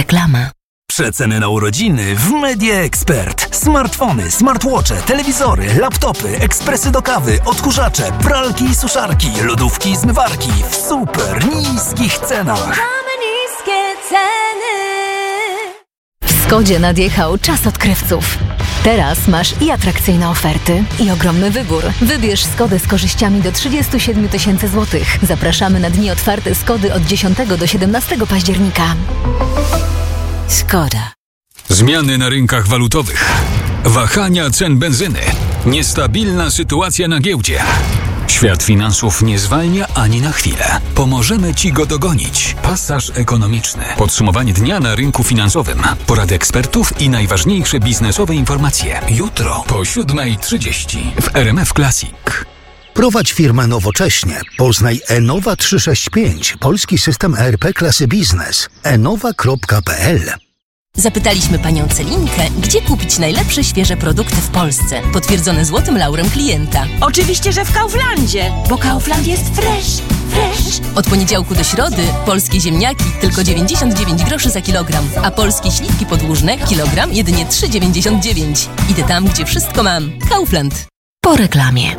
Reklama. Przeceny na urodziny w Media Expert. Smartfony, smartwatche, telewizory, laptopy, ekspresy do kawy, odkurzacze, pralki i suszarki, lodówki i zmywarki w super niskich cenach. Mamy niskie ceny. W Skodzie nadjechał czas odkrywców. Teraz masz i atrakcyjne oferty, i ogromny wybór. Wybierz Skodę z korzyściami do 37 000 złotych. Zapraszamy na dni otwarte Skody od 10 do 17 października. Skoda. Zmiany na rynkach walutowych. Wahania cen benzyny. Niestabilna sytuacja na giełdzie. Świat finansów nie zwalnia ani na chwilę. Pomożemy Ci go dogonić. Pasaż ekonomiczny. Podsumowanie dnia na rynku finansowym. Porady ekspertów i najważniejsze biznesowe informacje. Jutro po 7:30 w RMF Classic. Prowadź firmę nowocześnie. Poznaj Enowa 365, polski system ERP klasy biznes. enowa.pl. Zapytaliśmy panią Celinkę, gdzie kupić najlepsze świeże produkty w Polsce, potwierdzone złotym laurem klienta. Oczywiście, że w Kauflandzie, bo Kaufland jest fresh. Od poniedziałku do środy polskie ziemniaki tylko 99 groszy za kilogram, a polskie śliwki podłużne kilogram jedynie 3,99. Idę tam, gdzie wszystko mam. Kaufland. Po reklamie.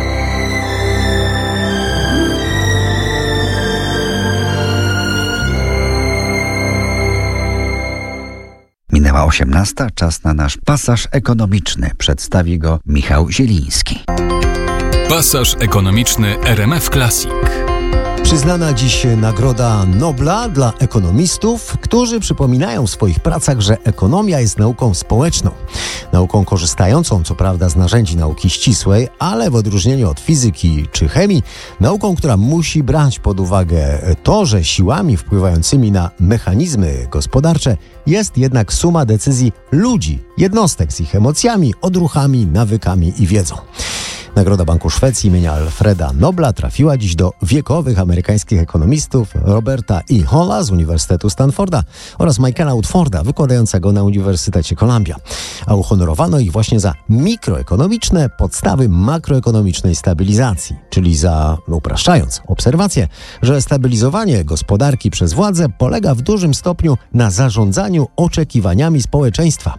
Minęła 18:00, czas na nasz pasaż ekonomiczny. Przedstawi go Michał Zieliński. Pasaż ekonomiczny RMF Classic. Przyznana dziś Nagroda Nobla dla ekonomistów, którzy przypominają w swoich pracach, że ekonomia jest nauką społeczną. Nauką korzystającą, co prawda, z narzędzi nauki ścisłej, ale w odróżnieniu od fizyki czy chemii, nauką, która musi brać pod uwagę to, że siłami wpływającymi na mechanizmy gospodarcze jest jednak suma decyzji ludzi, jednostek z ich emocjami, odruchami, nawykami i wiedzą. Nagroda Banku Szwecji imienia Alfreda Nobla trafiła dziś do wiekowych amerykańskich ekonomistów Roberta E. Halla z Uniwersytetu Stanforda oraz Michaela Woodforda, wykładającego na Uniwersytecie Columbia. A uhonorowano ich właśnie za mikroekonomiczne podstawy makroekonomicznej stabilizacji, czyli za, upraszczając, obserwację, że stabilizowanie gospodarki przez władzę polega w dużym stopniu na zarządzaniu oczekiwaniami społeczeństwa.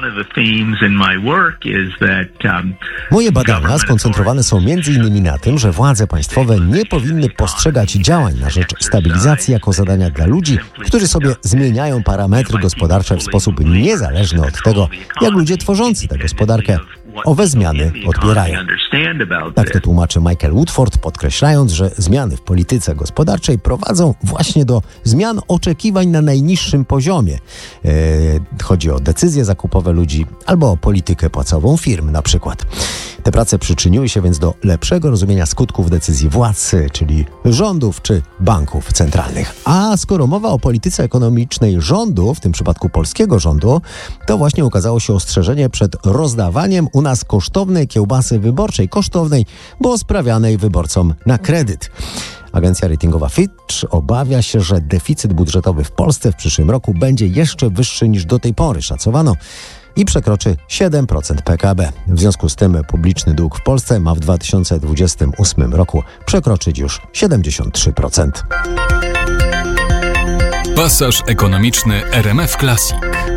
Moje badania skoncentrowane są m.in. na tym, że władze państwowe nie powinny postrzegać działań na rzecz stabilizacji jako zadania dla ludzi, którzy sobie zmieniają parametry gospodarcze w sposób niezależny od tego, jak ludzie tworzący tę gospodarkę owe zmiany odbierają. Tak to tłumaczy Michael Woodford, podkreślając, że zmiany w polityce gospodarczej prowadzą właśnie do zmian oczekiwań na najniższym poziomie. Chodzi o decyzje zakupowe ludzi albo o politykę płacową firm na przykład. Te prace przyczyniły się więc do lepszego rozumienia skutków decyzji władz, czyli rządów czy banków centralnych. A skoro mowa o polityce ekonomicznej rządu, w tym przypadku polskiego rządu, to właśnie ukazało się ostrzeżenie przed rozdawaniem u nas kosztownej kiełbasy wyborczej. Kosztownej, bo sprawianej wyborcom na kredyt. Agencja ratingowa Fitch obawia się, że deficyt budżetowy w Polsce w przyszłym roku będzie jeszcze wyższy niż do tej pory szacowano i przekroczy 7% PKB. W związku z tym publiczny dług w Polsce ma w 2028 roku przekroczyć już 73%. Pasaż ekonomiczny RMF Classic.